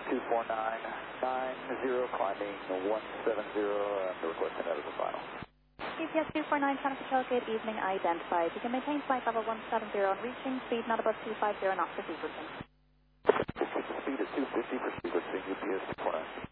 24990, climbing 170, and requesting that as a final. GPS 249, Santa Patrol, good evening, identified. You can maintain flight level 170 on reaching, speed not above 250 knots for sequencing. Speed at 250 for sequencing, UPS 249.